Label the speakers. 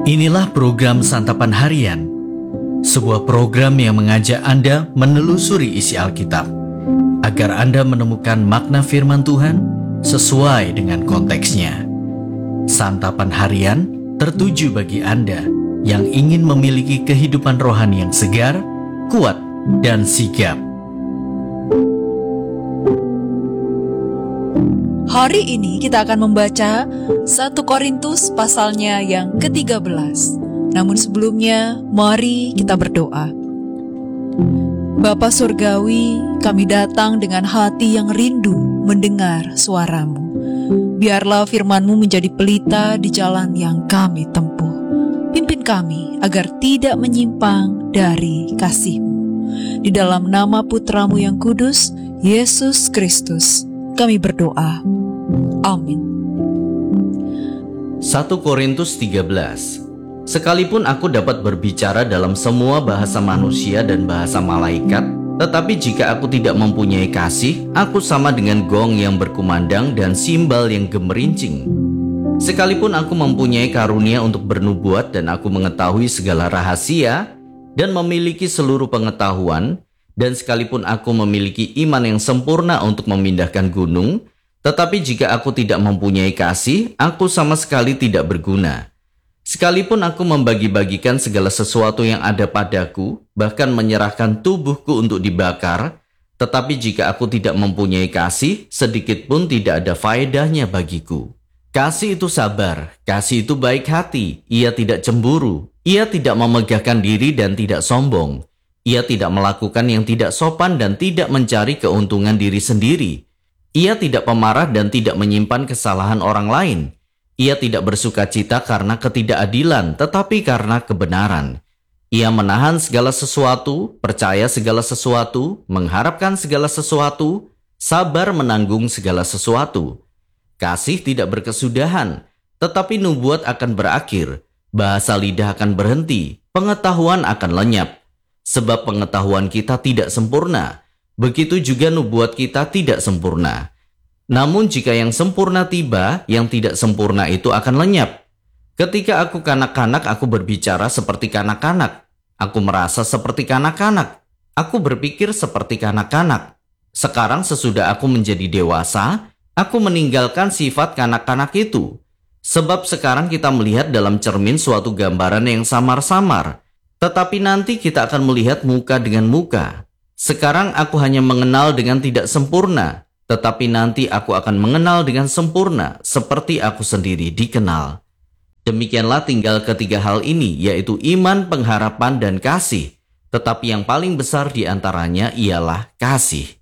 Speaker 1: Inilah program Santapan Harian, sebuah program yang mengajak Anda menelusuri isi Alkitab, agar Anda menemukan makna firman Tuhan sesuai dengan konteksnya. Santapan Harian tertuju bagi Anda yang ingin memiliki kehidupan rohani yang segar, kuat, dan sigap.
Speaker 2: Hari ini kita akan membaca 1 Korintus pasalnya yang ke-13. Namun sebelumnya, mari kita berdoa. Bapa Surgawi, kami datang dengan hati yang rindu mendengar suara-Mu. Biarlah firman-Mu menjadi pelita di jalan yang kami tempuh. Pimpin kami agar tidak menyimpang dari kasih-Mu. Di dalam nama Putra-Mu yang kudus, Yesus Kristus, kami berdoa. Amin.
Speaker 1: 1 Korintus 13. Sekalipun aku dapat berbicara dalam semua bahasa manusia dan bahasa malaikat, tetapi jika aku tidak mempunyai kasih, aku sama dengan gong yang berkumandang dan simbal yang gemerincing. Sekalipun aku mempunyai karunia untuk bernubuat dan aku mengetahui segala rahasia dan memiliki seluruh pengetahuan, dan sekalipun aku memiliki iman yang sempurna untuk memindahkan gunung, tetapi jika aku tidak mempunyai kasih, aku sama sekali tidak berguna. Sekalipun aku membagi-bagikan segala sesuatu yang ada padaku, bahkan menyerahkan tubuhku untuk dibakar, tetapi jika aku tidak mempunyai kasih, sedikit pun tidak ada faedahnya bagiku. Kasih itu sabar, kasih itu baik hati, ia tidak cemburu, ia tidak memegahkan diri dan tidak sombong. Ia tidak melakukan yang tidak sopan dan tidak mencari keuntungan diri sendiri. Ia tidak pemarah dan tidak menyimpan kesalahan orang lain. Ia tidak bersukacita karena ketidakadilan, tetapi karena kebenaran. Ia menahan segala sesuatu, percaya segala sesuatu, mengharapkan segala sesuatu, sabar menanggung segala sesuatu. Kasih tidak berkesudahan, tetapi nubuat akan berakhir, bahasa lidah akan berhenti, pengetahuan akan lenyap. Sebab pengetahuan kita tidak sempurna, begitu juga nubuat kita tidak sempurna. Namun jika yang sempurna tiba, yang tidak sempurna itu akan lenyap. Ketika aku kanak-kanak, aku berbicara seperti kanak-kanak. Aku merasa seperti kanak-kanak. Aku berpikir seperti kanak-kanak. Sekarang sesudah aku menjadi dewasa, aku meninggalkan sifat kanak-kanak itu. Sebab sekarang kita melihat dalam cermin suatu gambaran yang samar-samar. Tetapi nanti kita akan melihat muka dengan muka. Sekarang aku hanya mengenal dengan tidak sempurna, tetapi nanti aku akan mengenal dengan sempurna, seperti aku sendiri dikenal. Demikianlah tinggal ketiga hal ini, yaitu iman, pengharapan, dan kasih. Tetapi yang paling besar di antaranya ialah kasih.